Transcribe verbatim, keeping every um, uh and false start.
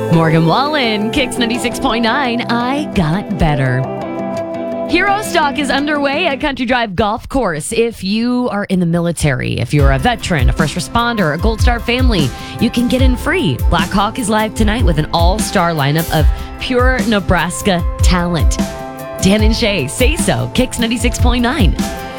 Morgan Wallen, Kicks ninety-six point nine. I got better. Hero Stock is underway at Country Drive Golf Course. If you are in the military, if you're a veteran, a first responder, a Gold Star family, you can get in free. Black Hawk is live tonight with an all-star lineup of pure Nebraska talent. Dan and Shay, Say So, Kicks ninety-six point nine.